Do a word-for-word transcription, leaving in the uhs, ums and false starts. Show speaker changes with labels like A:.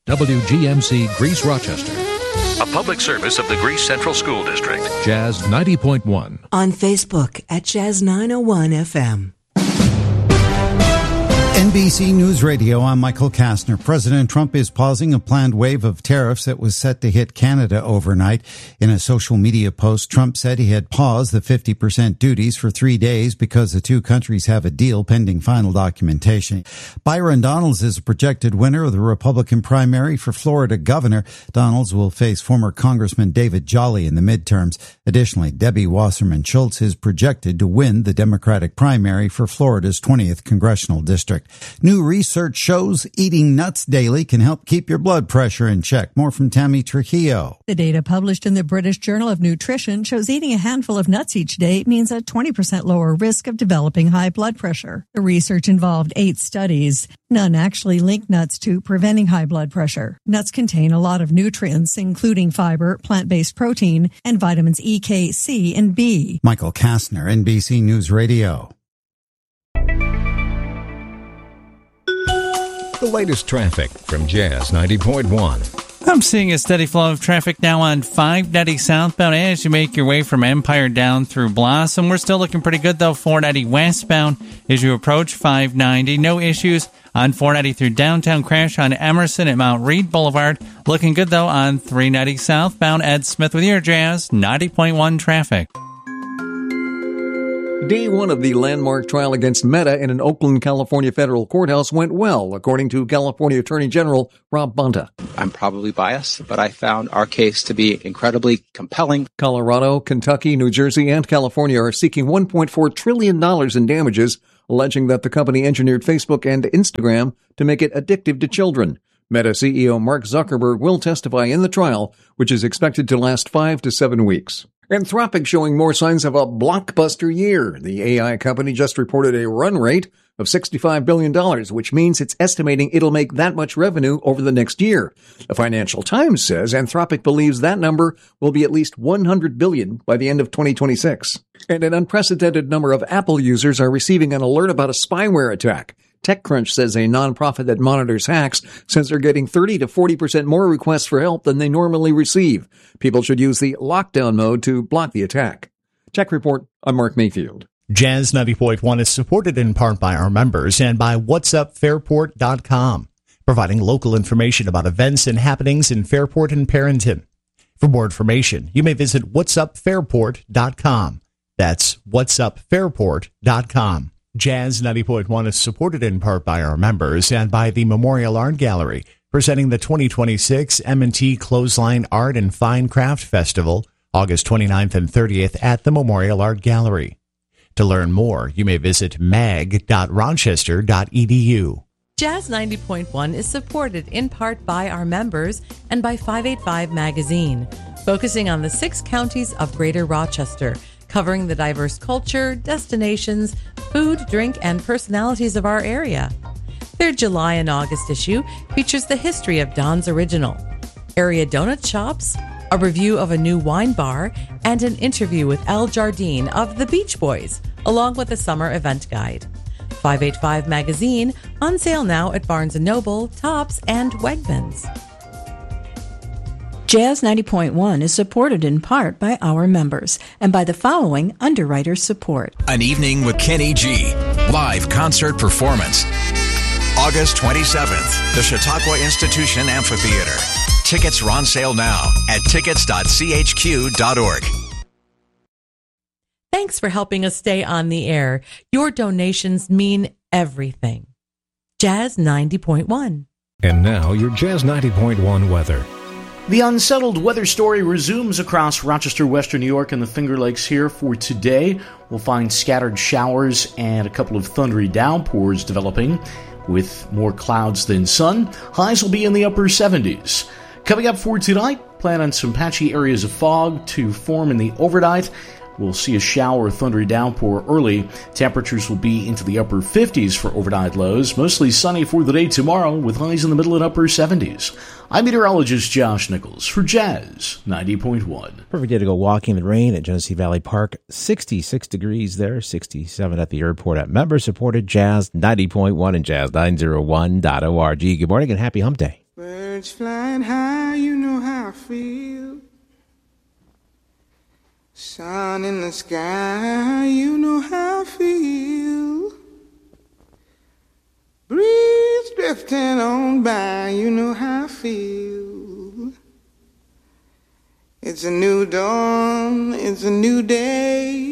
A: W G M C Greece Rochester.
B: A public service of the Greece Central School District.
A: Jazz ninety point one.
C: On Facebook at Jazz nine oh one F M.
D: N B C News Radio, I'm Michael Kastner. President Trump is pausing a planned wave of tariffs that was set to hit Canada overnight. In a social media post, Trump said he had paused the fifty percent duties for three days because the two countries have a deal pending final documentation. Byron Donalds is a projected winner of the Republican primary for Florida governor. Donalds will face former Congressman David Jolly in the midterms. Additionally, Debbie Wasserman Schultz is projected to win the Democratic primary for Florida's twentieth congressional district. New research shows eating nuts daily can help keep your blood pressure in check. More from Tammy Trujillo.
E: The data published in the British Journal of Nutrition shows eating a handful of nuts each day means a twenty percent lower risk of developing high blood pressure. The research involved eight studies. None actually link nuts to preventing high blood pressure. Nuts contain a lot of nutrients, including fiber, plant-based protein, and vitamins E, K, C, and B.
D: Michael Kastner, N B C News Radio.
A: The latest traffic from Jazz ninety point one.
F: I'm seeing a steady flow of traffic now on five ninety southbound as you make your way from Empire down through Blossom. We're still looking pretty good, though, four ninety westbound as you approach five ninety. No issues on four ninety through downtown. Crash on Emerson at Mount Read Boulevard. Looking good, though, on three ninety southbound. Ed Smith with your Jazz ninety point one traffic.
G: Day one of the landmark trial against Meta in an Oakland, California federal courthouse went well, according to California Attorney General Rob Bonta.
H: I'm probably biased, but I found our case to be incredibly compelling.
G: Colorado, Kentucky, New Jersey, and California are seeking one point four trillion dollars in damages, alleging that the company engineered Facebook and Instagram to make it addictive to children. Meta C E O Mark Zuckerberg will testify in the trial, which is expected to last five to seven weeks. Anthropic showing more signs of a blockbuster year. The A I company just reported a run rate of sixty-five billion dollars, which means it's estimating it'll make that much revenue over the next year. The Financial Times says Anthropic believes that number will be at least one hundred billion dollars by the end of twenty twenty-six. And an unprecedented number of Apple users are receiving an alert about a spyware attack. TechCrunch says a nonprofit that monitors hacks says they're getting thirty to forty percent more requests for help than they normally receive. People should use the lockdown mode to block the attack. Tech Report, I'm Mark Mayfield.
I: Jazz ninety point one is supported in part by our members and by whats up fairport dot com, providing local information about events and happenings in Fairport and Perrington. For more information, you may visit whats up fairport dot com. That's whats up fairport dot com. Jazz ninety point one is supported in part by our members and by the Memorial Art Gallery, presenting the twenty twenty-six M and T Clothesline Art and Fine Craft Festival, August twenty-ninth and thirtieth at the Memorial Art Gallery. To learn more, you may visit mag dot rochester dot e d u.
J: Jazz ninety point one is supported in part by our members and by five eighty-five Magazine, focusing on the six counties of Greater Rochester, covering the diverse culture, destinations, food, drink, and personalities of our area. Their July and August issue features the history of Don's Original, area donut shops, a review of a new wine bar, and an interview with Al Jardine of the Beach Boys, along with a summer event guide. five eighty-five Magazine, on sale now at Barnes and Noble, Tops, and Wegmans.
K: Jazz ninety point one is supported in part by our members and by the following underwriter support.
B: An Evening with Kenny G. Live concert performance. August twenty-seventh, the Chautauqua Institution Amphitheater. Tickets are on sale now at tickets dot c h q dot org.
J: Thanks for helping us stay on the air. Your donations mean everything. Jazz ninety point one.
A: And now your Jazz ninety point one weather.
L: The unsettled weather story resumes across Rochester, Western New York, and the Finger Lakes here for today. We'll find scattered showers and a couple of thundery downpours developing with more clouds than sun. Highs will be in the upper seventies. Coming up for tonight, plan on some patchy areas of fog to form in the overnight. We'll see a shower or thundery downpour early. Temperatures will be into the upper fifties for overnight lows. Mostly sunny for the day tomorrow with highs in the middle and upper seventies. I'm meteorologist Josh Nichols for Jazz ninety point one.
M: Perfect day to go walking in the rain at Genesee Valley Park. sixty-six degrees there, sixty-seven at the airport at member-supported Jazz ninety point one and Jazz nine oh one dot org. Good morning and happy hump day.
N: Birds flying high, you know how I feel. Sun in the sky, you know how I feel. Breeze drifting on by, you know how I feel. It's a new dawn, it's a new day.